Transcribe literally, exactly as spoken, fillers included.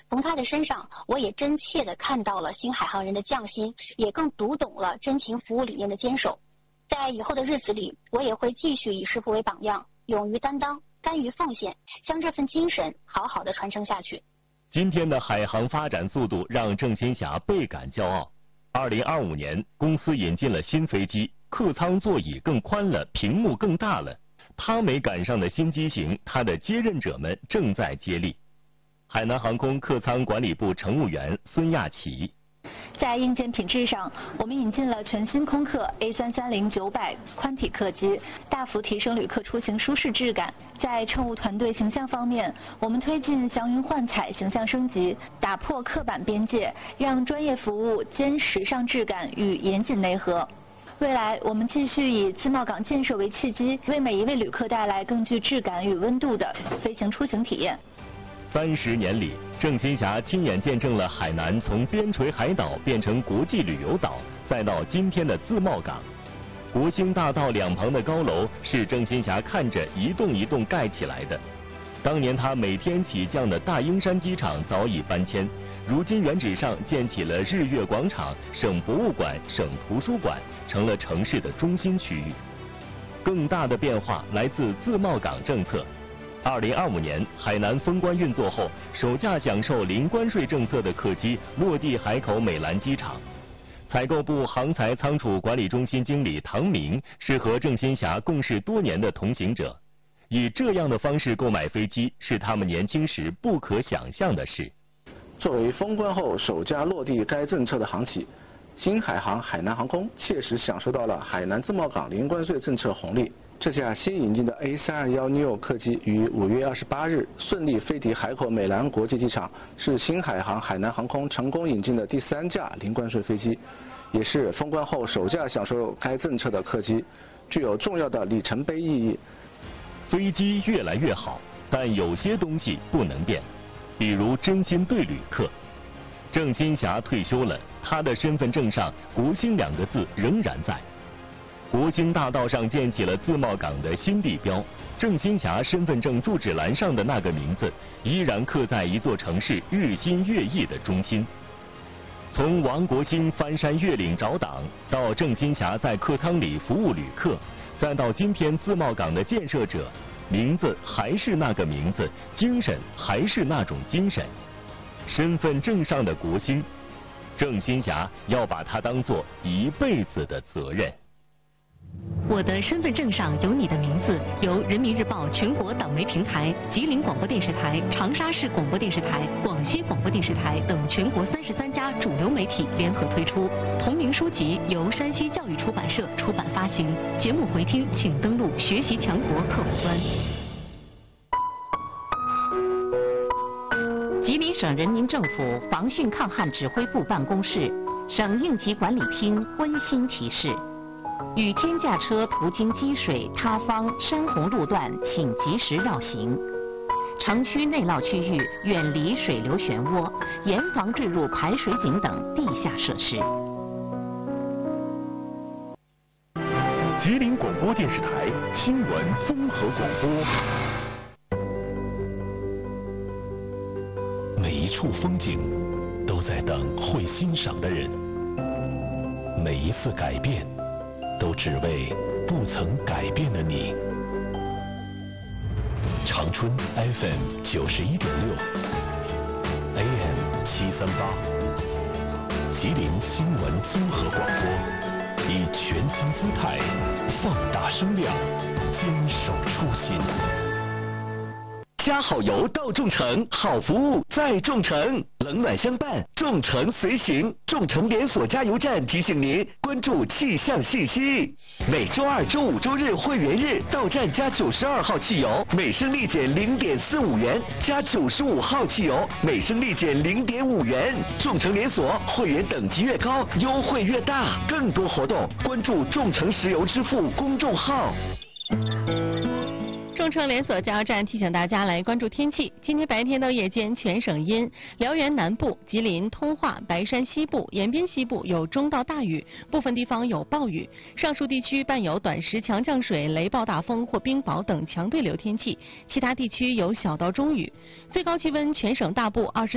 从他的身上，我也真切地看到了新海航人的匠心，也更读懂了真情服务理念的坚守。在以后的日子里，我也会继续以师傅为榜样，勇于担当，甘于奉献，将这份精神好好的传承下去。 今天的海航发展速度让郑新霞倍感骄傲。二零二五年，公司引进了新飞机，客舱座椅更宽了，屏幕更大了。他没赶上的新机型，他的接任者们正在接力。海南航空客舱管理部乘务员孙亚琪。 在硬件品质上，我们引进了全新空客 A 三三零九百宽体客机，大幅提升旅客出行舒适质感。在乘务团队形象方面，我们推进祥云幻彩形象升级，打破刻板边界，让专业服务兼时尚质感与严谨内核。未来，我们继续以自贸港建设为契机，为每一位旅客带来更具质感与温度的飞行出行体验。 三十年里，郑新霞亲眼见证了海南从边陲海岛变成国际旅游岛，再到今天的自贸港。国兴大道两旁的高楼是郑新霞看着一栋一栋盖起来的。当年她每天起降的大英山机场早已搬迁，如今原址上建起了日月广场、省博物馆、省图书馆，成了城市的中心区域。更大的变化来自自贸港政策。二零二五年，海南封关运作后，首架享受零关税政策的客机落地海口美兰机场。采购部航材仓储管理中心经理唐明是和郑新霞共事多年的同行者。以这样的方式购买飞机，是他们年轻时不可想象的事。 作为封关后首家落地该政策的航企，新海航海南航空切实享受到了海南自贸港零关税政策红利。这架新引进的 A 三二一 neo 客机于五月二十八日顺利飞抵海口美兰国际机场，是新海航海南航空成功引进的第三架零关税飞机，也是封关后首架享受该政策的客机，具有重要的里程碑意义。 飞机越来越好，但有些东西不能变，比如真心对旅客。郑新霞退休了，她的身份证上“国兴”两个字仍然在。国兴大道上建起了自贸港的新地标，郑新霞身份证住址栏上的那个名字，依然刻在一座城市日新月异的中心。从王国兴翻山越岭找党，到郑新霞在客舱里服务旅客，再到今天自贸港的建设者，名字还是那个名字，精神还是那种精神。身份证上的国兴，郑新霞要把它当作一辈子的责任。 我的身份证上有你的名字，由人民日报全国党媒平台、吉林广播电视台、长沙市广播电视台、广西广播电视台等全国三十三家主流媒体联合推出。同名书籍由山西教育出版社出版发行。节目回听请登录学习强国客户端。吉林省人民政府防汛抗旱指挥部办公室、省应急管理厅温馨提示：雨天驾车途经积水、塌方、山洪路段，请及时绕行。城区内涝区域远离水流漩涡，严防坠入排水井等地下设施。 吉林广播电视台新闻综合广播。每一处风景都在等会欣赏的人，每一次改变都只为不曾改变的你。长春 F M 九十一点六 ，A M 七三八，吉林新闻综合广播，以全新姿态放大声量，坚守初心。加好油到众诚，好服务在众诚，冷暖相伴，众诚随行。众诚连锁加油站提醒您关注气象信息。每周二、周五、周日会员日到站加九十二号汽油，每升立减零点四五元；加九十五号汽油，每升立减零点五元。众诚连锁会员等级越高，优惠越大。更多活动关注众诚石油支付公众号。 众诚连锁加油站提醒大家来关注天气。今天白天到夜间全省阴，辽源南部、吉林、通化、白山西部、延边西部有中到大雨，部分地方有暴雨。上述地区伴有短时强降水、雷暴大风或冰雹等强对流天气，其他地区有小到中雨。最高气温全省大部二十。